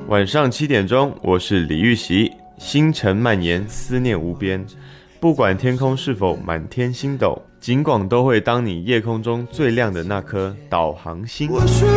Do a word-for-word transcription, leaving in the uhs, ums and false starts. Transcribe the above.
晚上七点钟，我是李玉玺。星辰蔓延，思念无边。不管天空是否满天星斗，尽管都会当你夜空中最亮的那颗导航星。